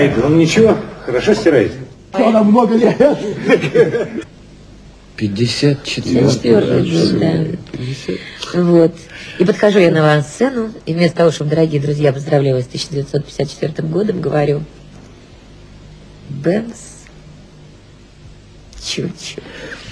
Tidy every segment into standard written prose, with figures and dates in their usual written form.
Он ничего, хорошо стирает. Она много лет. 54-й год, да. Вот. И подхожу я на авансцену, и вместо того, чтобы, дорогие друзья, поздравляю вас с 1954 годом, говорю: Бэмс, чуть-чуть.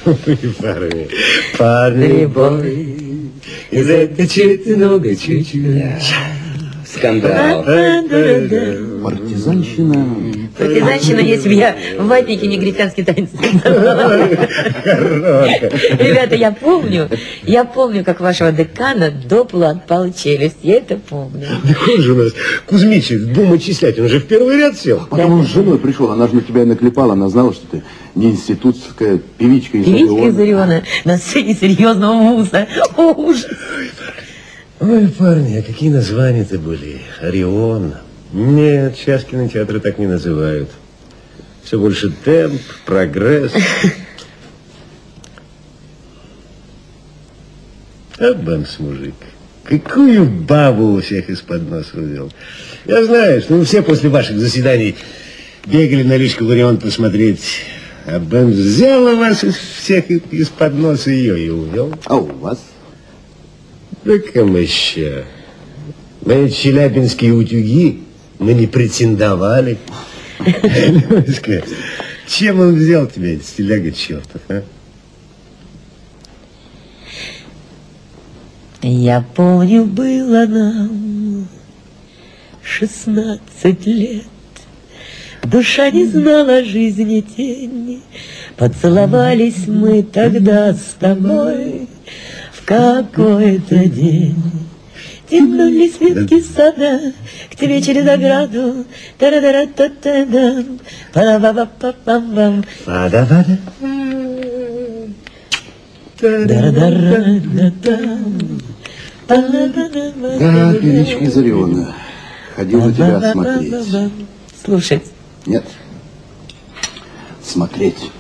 Парни, бой, из этой чуть много, чуть-чуть. Скандал. Партизанщина. Партизанщина, если бы я в ватнике негритянский танец танцевала. Ребята, я помню, как вашего декана до полу отпала челюсть. Я это помню. Он же у нас Кузьмич, думочислять, он же в первый ряд сел. Потом он с женой пришел, она же на тебя и наклепала, она знала, что ты не институтская певичка из Певичка Ориона. из Ориона на сцене серьезного вуза. О, ужас. Ой, парни, а какие названия-то были? Орион. Нет, сейчас кинотеатры так не называют. Все больше темп, прогресс. А Бэмс, мужик, какую бабу у всех из-под носа увел. Я знаю, что вы все после ваших заседаний бегали на личку в Орион посмотреть. А Бэмс взял у вас всех из-под носа ее и увел. А у вас? Да камыща. На эти челябинские утюги мы не претендовали. Чем он взял тебя, этот стиляга чертов, а? Я помню, было нам 16 лет. Душа не знала жизни тени. Поцеловались мы тогда с тобой в какой-то день. Тянулись ветки сада к тебе через ограду. Та-да-да-та-та-дам, па-да-ба-ба-па-пам-пам. Фада-фада. Да, певичка из Ориона. Ходил на тебя смотреть. Слушать. Нет. Смотреть.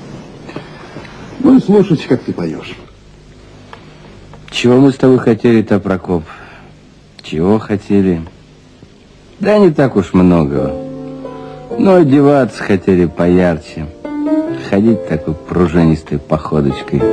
Ну и слушать, как ты поешь. Чего мы с тобой хотели-то, Прокоп? Чего хотели? Да не так уж много. Но одеваться хотели поярче. Ходить такой пружинистой походочкой.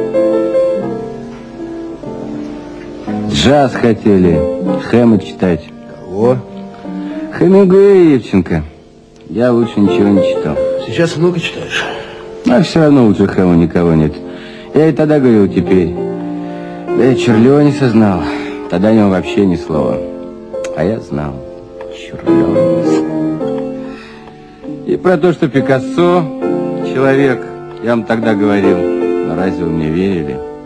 Джаз хотели. Хэма читать. Кого? Хемингуэя, Евченко. Я лучше ничего не читал. Сейчас много читаешь? А все равно лучше Хэма никого нет. Я и тогда говорил, теперь. Да я Черлёниса знал. Тогда о нем вообще ни слова. А я знал. Черлёнис. И про то, что Пикассо человек, я вам тогда говорил. Но разве вы мне верили?